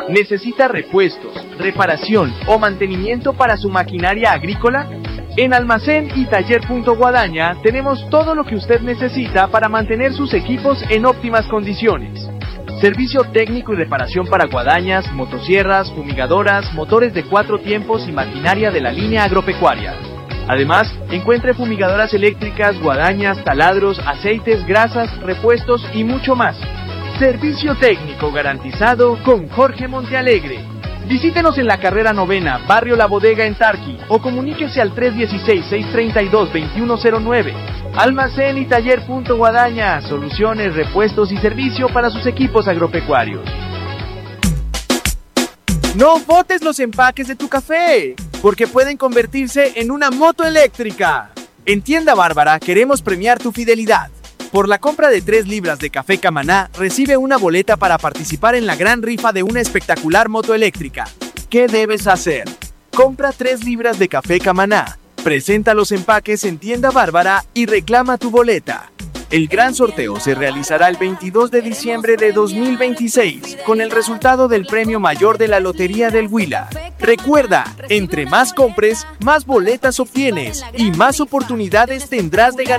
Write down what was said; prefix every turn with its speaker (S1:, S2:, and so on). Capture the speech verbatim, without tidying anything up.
S1: ¿Necesita repuestos, reparación o mantenimiento para su maquinaria agrícola? En Almacén y Taller Punto Guadaña tenemos todo lo que usted necesita para mantener sus equipos en óptimas condiciones. Servicio técnico y reparación para guadañas, motosierras, fumigadoras, motores de cuatro tiempos y maquinaria de la línea agropecuaria. Además, encuentre fumigadoras eléctricas, guadañas, taladros, aceites, grasas, repuestos y mucho más. Servicio técnico garantizado con Jorge Montealegre. Visítenos en la carrera novena, barrio La Bodega en Tarqui, o comuníquese al tres uno seis, seis tres dos, dos uno cero nueve. Almacén y Taller Punto Guadaña, soluciones, repuestos y servicio para sus equipos agropecuarios. No botes los empaques de tu café, porque pueden convertirse en una moto eléctrica. En Tienda Bárbara queremos premiar tu fidelidad. Por la compra de tres libras de café Camaná, recibe una boleta para participar en la gran rifa de una espectacular moto eléctrica. ¿Qué debes hacer? Compra tres libras de café Camaná, presenta los empaques en Tienda Bárbara y reclama tu boleta. El gran sorteo se realizará el veintidós de diciembre de dos mil veintiséis, con el resultado del premio mayor de la Lotería del Huila. Recuerda, entre más compres, más boletas obtienes y más oportunidades tendrás de ganar.